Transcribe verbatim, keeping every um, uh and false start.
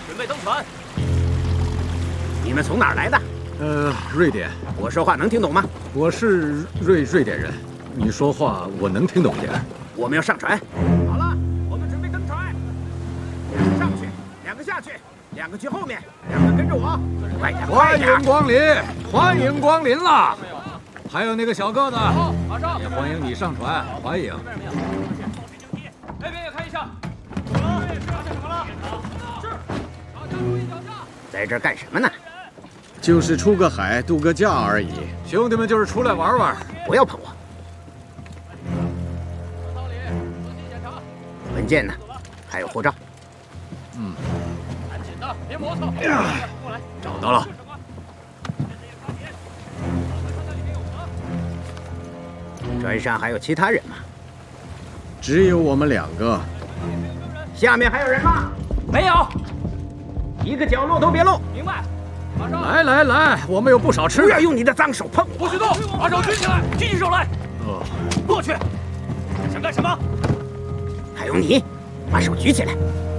准备登船。 你们从哪儿来的？ 呃，瑞典。 我说话能听懂吗？ 我是瑞瑞典人，你说话我能听懂点。 我们要上船。好了，我们准备登船。两个上去，两个下去，两个去后面，两个跟着我。快点，快欢点！ 迎光临，欢迎光临啦！还有那个小个子， 好，马上也欢迎你上船，欢迎。 那边也看一下。发现什么了？是。把架注意脚下。 在这儿干什么呢？ 就是出个海度个假而已，兄弟们就是出来玩玩。 不要碰我！ 道理，仔细检查。 文件呢？还有护照。 嗯， 赶紧的，别磨蹭。过来， 找到了。 船上还有其他人吗？ 只有我们两个。 下面还有人吗？ 没有。 一个角落都别漏。 明白。马上。 来来来，我们有不少吃的。 不要用你的脏手碰我！ 不许动！把手举起来，举起手来。 哦， 过去。想干什么？ 还有你，把手举起来。